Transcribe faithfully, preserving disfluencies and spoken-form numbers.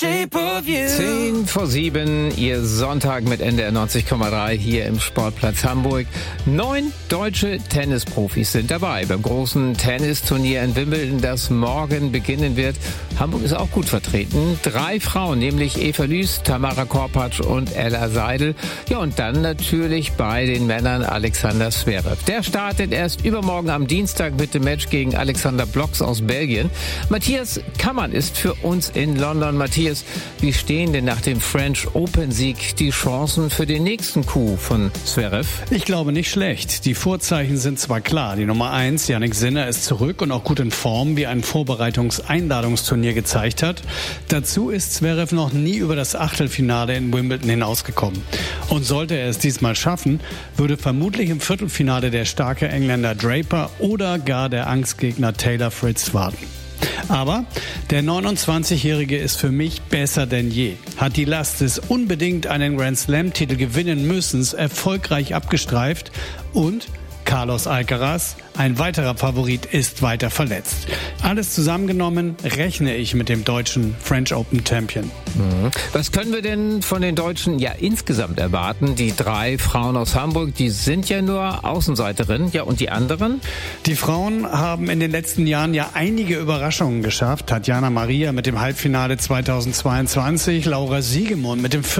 Zehn vor sieben, Ihr Sonntag mit N D R neunzig Komma drei hier im Sportplatz Hamburg. Neun deutsche Tennisprofis sind dabei beim großen Tennisturnier in Wimbledon, das morgen beginnen wird. Hamburg ist auch gut vertreten. Drei Frauen, nämlich Eva Lüß, Tamara Korpatsch und Ella Seidel. Ja, und dann natürlich bei den Männern Alexander Zverev. Der startet erst übermorgen am Dienstag mit dem Match gegen Alexander Blocks aus Belgien. Matthias Kammann ist für uns in London. Matthias, wie stehen denn nach dem French Open-Sieg die Chancen für den nächsten Coup von Zverev? Ich glaube nicht schlecht. Die Vorzeichen sind zwar klar. Die Nummer eins, Jannik Sinner, ist zurück und auch gut in Form, wie ein Vorbereitungs-Einladungsturnier gezeigt hat. Dazu ist Zverev noch nie über das Achtelfinale in Wimbledon hinausgekommen. Und sollte er es diesmal schaffen, würde vermutlich im Viertelfinale der starke Engländer Draper oder gar der Angstgegner Taylor Fritz warten. Aber der neunundzwanzigjährige ist für mich besser denn je. Hat die Last des unbedingt einen Grand Slam-Titel gewinnen müssens erfolgreich abgestreift und Carlos Alcaraz, ein weiterer Favorit, ist weiter verletzt. Alles zusammengenommen rechne ich mit dem deutschen French Open Champion. Mhm. Was können wir denn von den Deutschen ja insgesamt erwarten? Die drei Frauen aus Hamburg, die sind ja nur Außenseiterinnen. Ja, und die anderen? Die Frauen haben in den letzten Jahren ja einige Überraschungen geschafft. Tatjana Maria mit dem Halbfinale zweitausendzweiundzwanzig, Laura Siegemund mit dem